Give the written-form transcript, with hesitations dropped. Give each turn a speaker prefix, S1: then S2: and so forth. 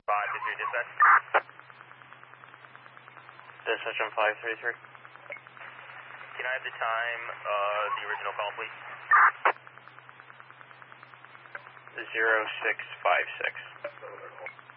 S1: 533 dispatch.
S2: Dispatch on 533.
S1: Can I have the time of the original call, please?
S2: 0656.